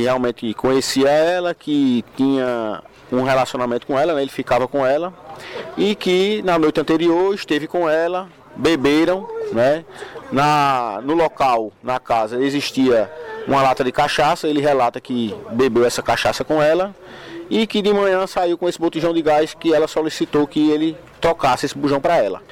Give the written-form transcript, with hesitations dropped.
realmente conhecia ela, que tinha um relacionamento com ela, né? Ele ficava com ela, e que na noite anterior esteve com ela, beberam, né? No local, na casa, existia uma lata de cachaça. Ele relata que bebeu essa cachaça com ela e que de manhã saiu com esse botijão de gás, que ela solicitou que ele trocasse esse bujão para ela.